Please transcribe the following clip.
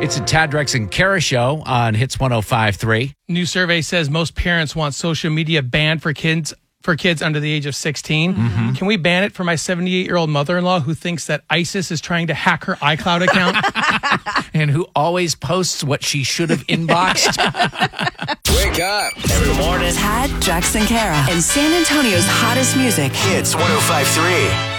It's a Tad, Drex, and Kara show on Hits 105.3. New survey says most parents want social media banned for kids under the age of 16. Mm-hmm. Can we ban it for my 78-year-old mother-in-law who thinks that ISIS is trying to hack her iCloud account? And who always posts what she should have inboxed. Wake up every morning. Tad, Drex, and Kara. And San Antonio's hottest music. Hits 105.3.